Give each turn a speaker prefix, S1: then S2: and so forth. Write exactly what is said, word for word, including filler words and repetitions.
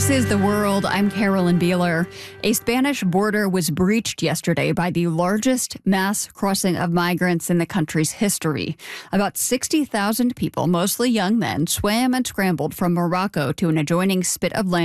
S1: This is The World. I'm Carolyn Beeler. A Spanish border was breached yesterday by the largest mass crossing of migrants in the country's history. About sixty thousand people, mostly young men, swam and scrambled from Morocco to an adjoining spit of land